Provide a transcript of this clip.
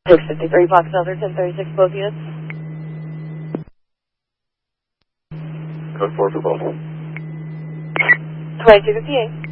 653 Fox Delta 1036, both units. Code 4 for both. 2258.